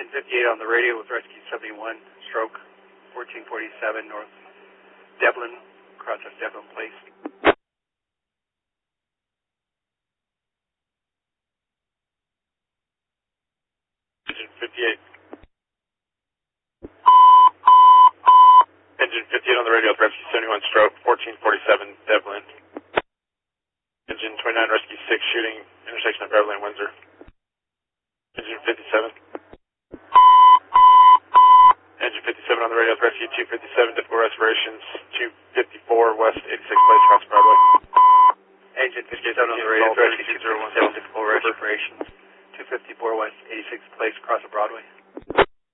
58 on the radio with Rescue 71, stroke 1447 North Devlin, across of Devlin Place. Engine 58. Engine 58 on the radio with Rescue 71, stroke 1447 Devlin. Engine 29, Rescue 6, shooting intersection of Beverly and Windsor. Engine 57. Engine 57 on the radio with Rescue 257, difficult respirations, 254 West 86 Place, across Broadway. Engine 57 on the radio with Rescue 257, difficult respirations, 254 West 86 Place, across Broadway.